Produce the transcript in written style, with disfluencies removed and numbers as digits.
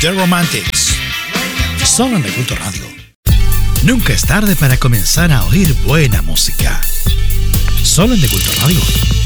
The Romantics. Solo en The Culto Radio. Nunca es tarde para comenzar a oír buena música. Solo en The Culto Radio.